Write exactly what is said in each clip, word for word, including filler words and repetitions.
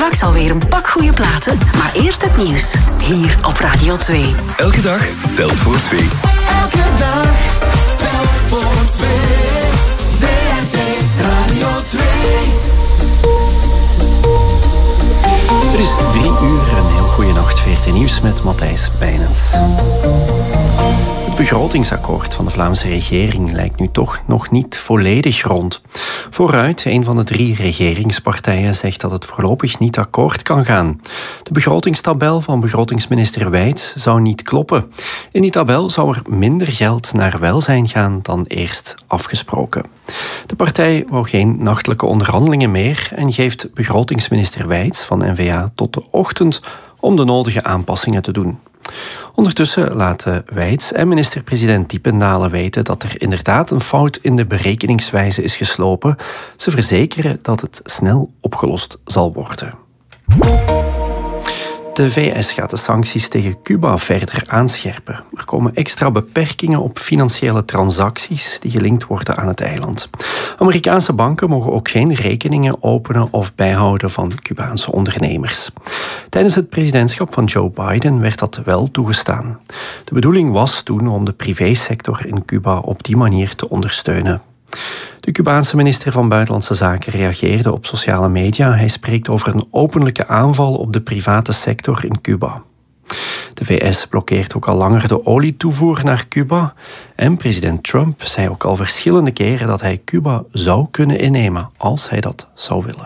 Straks alweer een pak goede platen, maar eerst het nieuws. Hier op Radio twee. Elke dag telt voor twee. Elke dag telt voor twee. V R T Radio twee. Het is drie uur en een heel goede nacht. V R T Nieuws met Matthijs Bijnens. Het begrotingsakkoord van de Vlaamse regering lijkt nu toch nog niet volledig rond. Vooruit, een van de drie regeringspartijen, zegt dat het voorlopig niet akkoord kan gaan. De begrotingstabel van begrotingsminister Wijts zou niet kloppen. In die tabel zou er minder geld naar welzijn gaan dan eerst afgesproken. De partij wou geen nachtelijke onderhandelingen meer en geeft begrotingsminister Wijts van N V A tot de ochtend om de nodige aanpassingen te doen. Ondertussen laten Wijts en minister-president Diependalen weten dat er inderdaad een fout in de berekeningswijze is geslopen. Ze verzekeren dat het snel opgelost zal worden. De V S gaat de sancties tegen Cuba verder aanscherpen. Er komen extra beperkingen op financiële transacties die gelinkt worden aan het eiland. Amerikaanse banken mogen ook geen rekeningen openen of bijhouden van Cubaanse ondernemers. Tijdens het presidentschap van Joe Biden werd dat wel toegestaan. De bedoeling was toen om de privésector in Cuba op die manier te ondersteunen. De Cubaanse minister van Buitenlandse Zaken reageerde op sociale media. Hij spreekt over een openlijke aanval op de private sector in Cuba. De V S blokkeert ook al langer de olietoevoer naar Cuba. En president Trump zei ook al verschillende keren dat hij Cuba zou kunnen innemen als hij dat zou willen.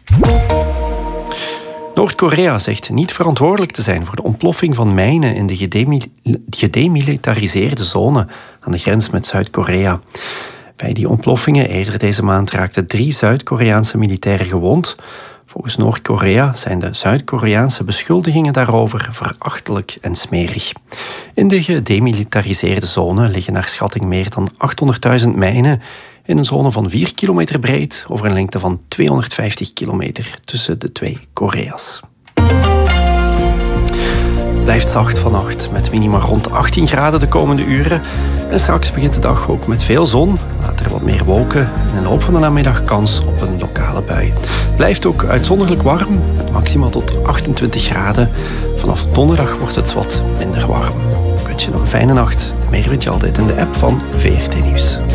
Noord-Korea zegt niet verantwoordelijk te zijn voor de ontploffing van mijnen in de gedemil- gedemilitariseerde zone aan de grens met Zuid-Korea. Bij die ontploffingen eerder deze maand raakten drie Zuid-Koreaanse militairen gewond. Volgens Noord-Korea zijn de Zuid-Koreaanse beschuldigingen daarover verachtelijk en smerig. In de gedemilitariseerde zone liggen naar schatting meer dan achthonderdduizend mijnen in een zone van vier kilometer breed over een lengte van tweehonderdvijftig kilometer tussen de twee Korea's. Blijft zacht vannacht met minima rond achttien graden de komende uren. En straks begint de dag ook met veel zon. Later wat meer wolken en in de loop van de namiddag kans op een lokale bui. Blijft ook uitzonderlijk warm, met maximaal tot achtentwintig graden. Vanaf donderdag wordt het wat minder warm. Ik wens je nog een fijne nacht. Meer vind je altijd in de app van V R T Nieuws.